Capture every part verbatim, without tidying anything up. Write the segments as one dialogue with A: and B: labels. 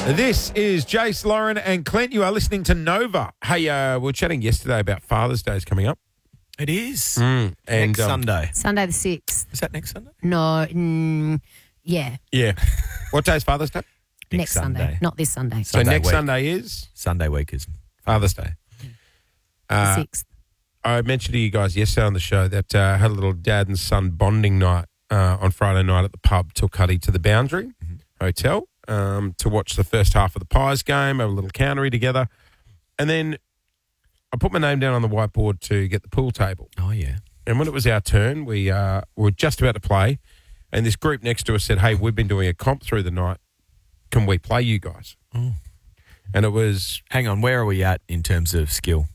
A: This is Jace, Lauren and Clint. You are listening to Nova. Hey, uh, we were chatting yesterday about Father's Day is coming up.
B: It is.
A: Mm, and,
B: next
A: um,
B: Sunday.
C: Sunday the sixth.
B: Is that next Sunday?
C: No, mm, yeah.
A: Yeah. What day is Father's Day?
C: Next, Sunday. Not this Sunday.
A: So
B: Sunday
A: next
B: week.
A: Sunday is
B: Sunday week is.
A: Father's Day.
C: the
A: Uh,
C: sixth.
A: I mentioned to you guys yesterday on the show that uh, I had a little dad and son bonding night uh, on Friday night at the pub. Took Huddy to the Boundary
B: Mm-hmm.
A: Hotel um, to watch the first half of the Pies game, have a little countery together. And then I put my name down on the whiteboard to get the pool table.
B: Oh, yeah.
A: And when it was our turn, we uh, were just about to play, and this group next to us said, hey, we've been doing a comp through the night. Can we play you guys?
B: Oh.
A: And it was,
B: Hang on, where are we at in terms of skill?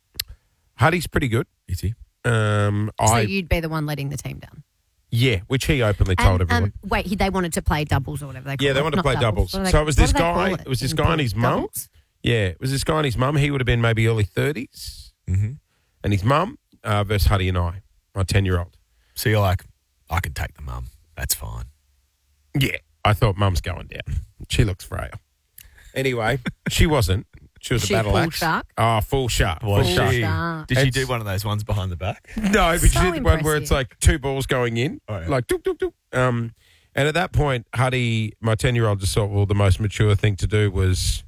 A: Huddy's pretty good.
B: Is he?
A: Um,
C: So
A: I
C: you'd be the one letting the team down.
A: Yeah, which he openly told
C: And,
A: everyone.
C: um, wait, he, they wanted to play doubles or whatever they call
A: Yeah, they
C: it.
A: wanted to
C: Not
A: play doubles.
C: What do they-
A: So it was
C: what
A: this
C: do they call
A: guy-
C: it
A: it was this
C: in
A: guy and
C: pool?
A: his mum.
C: Doubles?
A: Yeah, it was this guy and his mum. He would have been maybe early thirties.
B: Mm-hmm.
A: And his mum uh, versus Huddy and I, my ten-year-old.
B: So you're like, I can take the mum. That's fine.
A: Yeah, I thought mum's going down. She looks frail. Anyway, she wasn't. She was
C: She
A: a battle
C: full
A: axe.
C: shark?
A: Oh, full shark.
B: Was
A: full
C: Full
A: shark.
B: she?
C: shark.
B: Did she
A: It's-
B: do one of those ones behind the back?
A: No, but
C: So
A: she did the one where it's
C: impressive.
A: like two balls going in,
B: Oh, yeah.
A: like doop, doop, doop. Um, and at that point, Huddy, my ten-year-old, just thought, well, the most mature thing to do was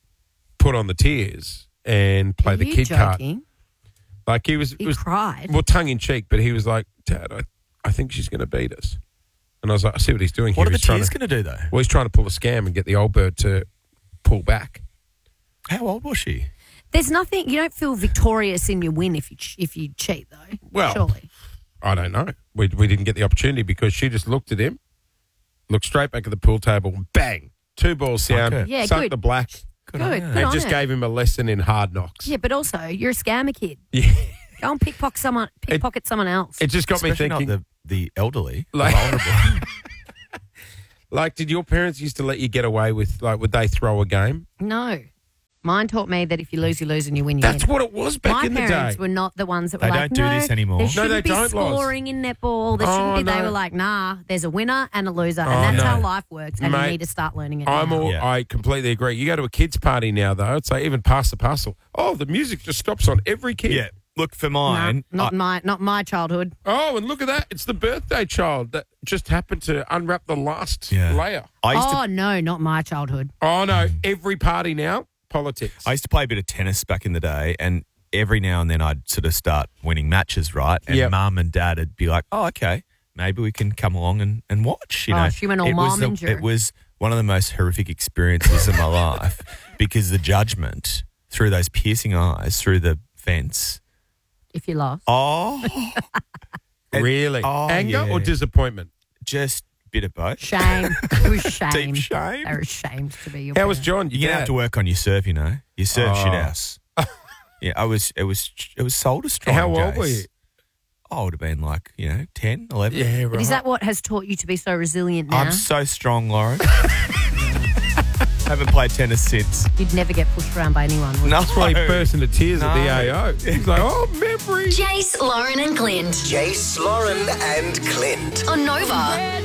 A: put on the tears and play
C: Are
A: the
C: you
A: kid card.
C: joking?
A: Like he was, it
C: He
A: was
C: cried.
A: well, tongue in cheek, but he was like, Dad, I, I think she's going to beat us. And I was like, I see what he's doing
B: What
A: here.
B: are the
A: He's trying
B: tears
A: to,
B: going to do, though?
A: well, he's trying to pull a scam and get the old bird to pull back.
B: How old was she?
C: There's nothing. You don't feel victorious in your win if you ch- if you cheat, though.
A: Well,
C: surely.
A: I don't know. We we didn't get the opportunity because she just looked at him, looked straight back at the pool table, and bang, two balls
B: Sunk
A: down,
B: it.
C: Yeah,
A: sunk
C: good.
A: the black,
C: Good.
B: on
C: Good
B: her.
C: on
A: and just
C: it.
A: gave him a lesson in hard knocks.
C: Yeah, but also you're a scammer kid.
A: Yeah.
C: Go and pickpocket someone. Pickpocket someone else.
A: It just got
B: Especially
A: me thinking.
B: not the, the elderly,
A: Like-
B: the vulnerable.
A: Like, did your parents used to let you get away with, like, would they throw a game?
C: no, mine taught me that if you lose, you lose, and you win, you
A: That's
C: win.
A: what it was back
C: My
A: in the
C: parents
A: day.
C: were not the ones that were
B: They
C: like,
B: don't do
C: no,
B: this anymore.
C: there
B: No,
C: shouldn't
A: they
C: be
A: don't, Loz.
C: scoring in netball. There shouldn't
A: Oh,
C: be. They
A: no.
C: were like, nah, there's a winner and a loser, and
A: Oh,
C: that's
A: no.
C: how life works, and
A: Mate,
C: you need to start learning it
A: I'm
C: now.
A: all,
B: Yeah.
A: I completely agree. You go to a kid's party now, though, it's like even pass the parcel. Oh, the music just stops on every kid.
B: Yeah. Look, for
C: Nah,
B: mine,
C: not
B: I-
C: my not my childhood.
A: Oh, and look at that. It's the birthday child that just happened to unwrap the last
B: Yeah.
A: layer.
B: I used
C: Oh
B: to
C: no, not my childhood.
A: Oh, no. Every party now, politics.
B: I used to play a bit of tennis back in the day, and every now and then I'd sort of start winning matches, right? And
A: Yep.
B: mum and dad would be like, oh, okay, maybe we can come along and, and watch. You
C: Oh,
B: know,
C: she went all
B: it was
C: mom
B: the-
C: and you.
B: It was one of the most horrific experiences of my life because the judgment through those piercing eyes, through the fence.
C: If you lost,
B: Oh, and-
A: really?
B: oh,
A: Anger
B: yeah.
A: or disappointment?
B: just a bit of both.
C: shame. It was shame.
B: Deep shame.
C: They were ashamed to be your.
A: How was
C: parent.
A: John?
B: You're gonna have to work on your serve, you know. Your serve
A: Oh.
B: shit house. Yeah, I was. It was. It was soul destroying.
A: How old
B: Jace.
A: were you?
B: I would have been like, you know, ten, eleven.
A: Yeah, right.
C: But is that what has taught you to be so resilient now?
B: I'm so strong, Lauren. Haven't played tennis since.
C: You'd never get pushed around by anyone. would you?
B: No.
A: That's why he burst into tears at the
B: No.
A: A O. He's like, oh, memories.
D: Jace, Lauren and Clint
E: Jace, Lauren, and Clint.
D: on Nova.